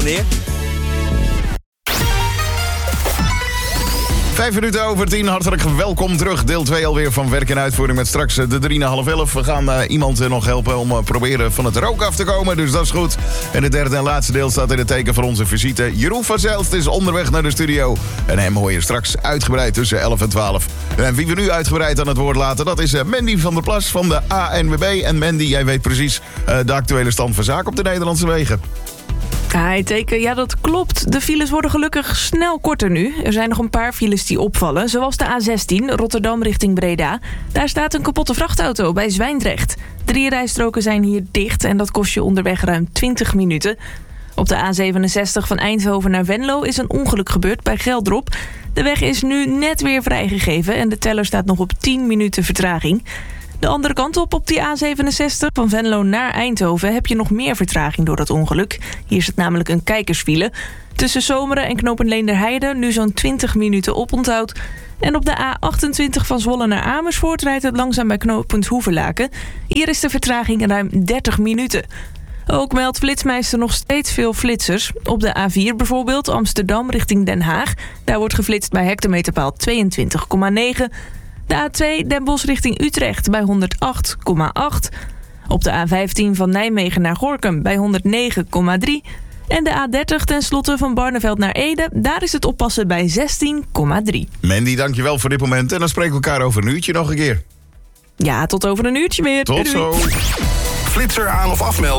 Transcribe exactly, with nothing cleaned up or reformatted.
weer. Vijf minuten over tien, hartelijk welkom terug. Deel twee alweer van Werk en Uitvoering met straks de drie na half elf. We gaan uh, iemand uh, nog helpen om uh, proberen van het rook af te komen, dus dat is goed. En het derde en laatste deel staat in het teken van onze visite. Jeroen van Zijlst is onderweg naar de studio. En hem hoor je straks uitgebreid tussen elf en twaalf. En wie we nu uitgebreid aan het woord laten, dat is uh, Mandy van der Plas van de A N W B. En Mandy, jij weet precies uh, de actuele stand van zaken op de Nederlandse wegen. Hi, teken. Ja, dat klopt. De files worden gelukkig snel korter nu. Er zijn nog een paar files die opvallen, zoals de A zestien, Rotterdam richting Breda. Daar staat een kapotte vrachtauto bij Zwijndrecht. Drie rijstroken zijn hier dicht en dat kost je onderweg ruim twintig minuten. Op de A zevenenzestig van Eindhoven naar Venlo is een ongeluk gebeurd bij Geldrop. De weg is nu net weer vrijgegeven en de teller staat nog op tien minuten vertraging. De andere kant op, op die A zevenenzestig van Venlo naar Eindhoven heb je nog meer vertraging door dat ongeluk. Hier zit namelijk een kijkersfile. Tussen Zomeren en knooppunt Leenderheide nu zo'n twintig minuten oponthoud. En op de A achtentwintig van Zwolle naar Amersfoort rijdt het langzaam bij knooppunt Hoevelaken. Hier is de vertraging ruim dertig minuten. Ook meldt Flitsmeister nog steeds veel flitsers. Op de A vier bijvoorbeeld, Amsterdam richting Den Haag. Daar wordt geflitst bij hectometerpaal tweeëntwintig komma negen. De A twee Den Bosch richting Utrecht bij honderdacht komma acht. Op de A vijftien van Nijmegen naar Gorinchem bij honderdnegen komma drie. En de A dertig tenslotte van Barneveld naar Ede, daar is het oppassen bij zestien komma drie. Mandy, dankjewel voor dit moment. En dan spreken we elkaar over een uurtje nog een keer. Ja, tot over een uurtje weer. Tot zo. Flitser aan of afmelden.